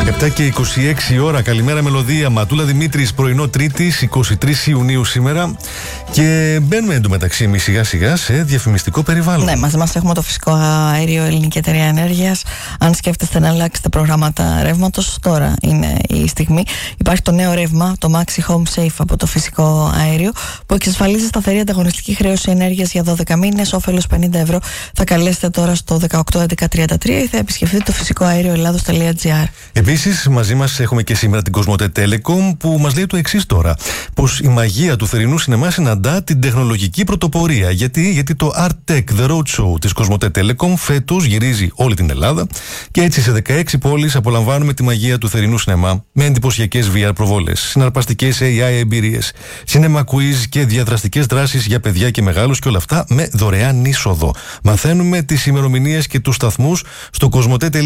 7 και 26 ώρα. Καλημέρα μελωδία. Ματούλα Δημήτρης, πρωινό Τρίτης, 23 Ιουνίου σήμερα. Και μπαίνουμε εντωμεταξύ εμείς σιγά σιγά σε διαφημιστικό περιβάλλον. Ναι, μαζί μας έχουμε το φυσικό αέριο Ελληνική Εταιρεία Ενέργειας. Αν σκέφτεστε να αλλάξετε προγράμματα ρεύματος, τώρα είναι η στιγμή. Υπάρχει το νέο ρεύμα, το Maxi Home Safe από το φυσικό αέριο, που εξασφαλίζει σταθερή ανταγωνιστική χρέωση ενέργειας για 12 μήνες, όφελος 50 ευρώ. Θα καλέσετε τώρα στο 181133 ή θα επισκεφτείτε το φυσικοαέρioελλάδος.gr. Επίσης, μαζί μας έχουμε και σήμερα την Κοσμοτέ Telecom, που μας λέει το εξής τώρα. Πως η μαγεία του θερινού σινεμά συναντά την τεχνολογική πρωτοπορία. Γιατί το Art Tech The Roadshow της Κοσμοτέ Telecom φέτος γυρίζει όλη την Ελλάδα και έτσι σε 16 πόλεις απολαμβάνουμε τη μαγεία του θερινού σινεμά με εντυπωσιακές VR προβόλες, συναρπαστικές AI εμπειρίες, cinema quiz και διαδραστικές δράσεις για παιδιά και μεγάλους, και όλα αυτά με δωρεάν είσοδο. Μαθαίνουμε τις ημερομηνίες και τους σταθμούς στο Κοσμοτέ.